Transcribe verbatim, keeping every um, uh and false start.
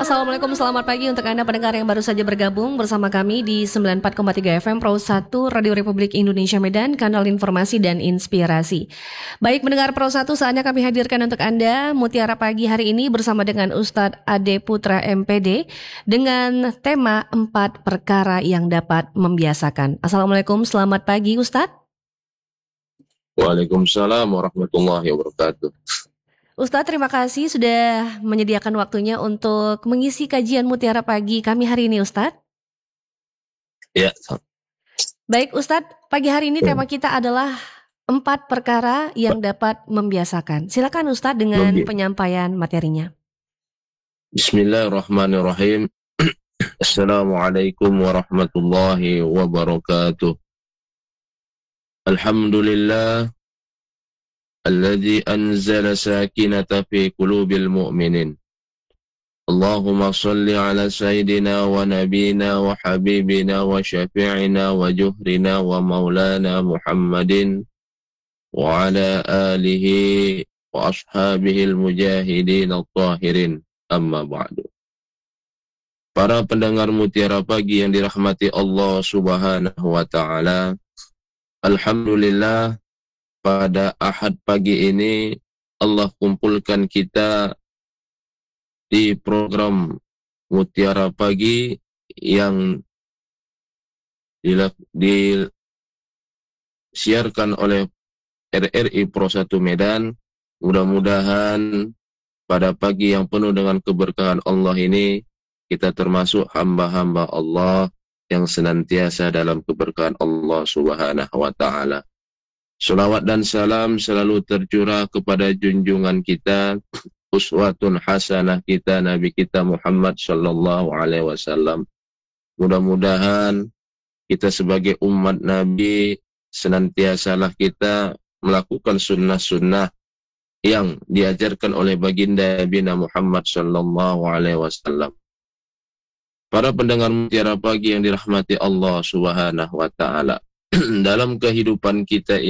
Assalamualaikum, selamat pagi untuk Anda pendengar yang baru saja bergabung bersama kami di sembilan puluh empat koma tiga F M Pro satu Radio Republik Indonesia Medan, kanal informasi dan inspirasi. Baik pendengar Pro satu, saatnya kami hadirkan untuk Anda Mutiara Pagi hari ini bersama dengan Ustadz Ade Putra M P D dengan tema empat perkara yang dapat membiasakan. Assalamualaikum, selamat pagi Ustadz. Waalaikumsalam warahmatullahi wabarakatuh. Ustadz, terima kasih sudah menyediakan waktunya untuk mengisi kajian Mutiara Pagi kami hari ini, Ustadz. Ya. Baik, Ustadz, pagi hari ini tema kita adalah empat perkara yang dapat membiasakan. Silakan Ustadz dengan penyampaian materinya. Bismillahirrahmanirrahim. Assalamualaikum warahmatullahi wabarakatuh. Alhamdulillah alladzi anzala sakinata fi qulubil mu'minin. Allahumma salli ala sayyidina wa nabiyina wa habibina wa syafi'ina wa juhrina wa maulana Muhammadin wa ala alihi wa ashabihi al-mujahidin al-tahirin, amma ba'du. Para pendengar Mutiara Pagi yang dirahmati Allah Subhanahu wa ta'ala, alhamdulillah pada Ahad pagi ini Allah kumpulkan kita di program Mutiara Pagi yang disiarkan oleh R R I Pro satu Medan. Mudah-mudahan pada pagi yang penuh dengan keberkahan Allah ini kita termasuk hamba-hamba Allah yang senantiasa dalam keberkahan Allah Subhanahu wa ta'ala. Salawat dan salam selalu tercurah kepada junjungan kita, uswatun hasanah kita, Nabi kita Muhammad sallallahu alaihi wasallam. Mudah-mudahan kita sebagai umat Nabi senantiasalah kita melakukan sunnah-sunnah yang diajarkan oleh baginda Nabi Muhammad sallallahu alaihi wasallam. Para pendengar Mutiara Pagi yang dirahmati Allah Subhanahu wa ta'ala, dalam kehidupan kita ini